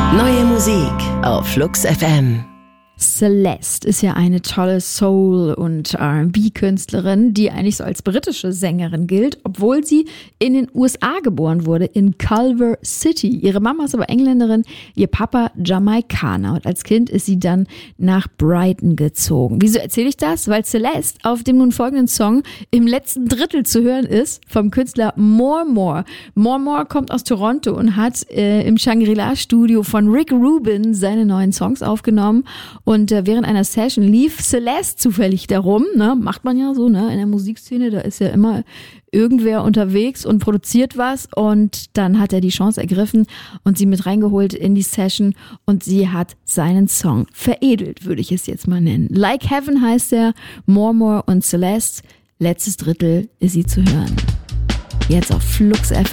Neue Musik auf Flux FM. Celeste ist ja eine tolle Soul- und R&B-Künstlerin, die eigentlich so als britische Sängerin gilt, obwohl sie in den USA geboren wurde, in Culver City. Ihre Mama ist aber Engländerin, ihr Papa Jamaikaner. Und als Kind ist sie dann nach Brighton gezogen. Wieso erzähle ich das? Weil Celeste auf dem nun folgenden Song im letzten Drittel zu hören ist vom Künstler More More. More More kommt aus Toronto und hat im Shangri-La-Studio von Rick Rubin seine neuen Songs aufgenommen. Und während einer Session lief Celeste zufällig darum, ne? Macht man ja so, ne? In der Musikszene, da ist ja immer irgendwer unterwegs und produziert was. Und dann hat er die Chance ergriffen und sie mit reingeholt in die Session. Und sie hat seinen Song veredelt, würde ich es jetzt mal nennen. Like Heaven heißt er, More More und Celeste. Letztes Drittel ist sie zu hören. Jetzt auf Flux FM.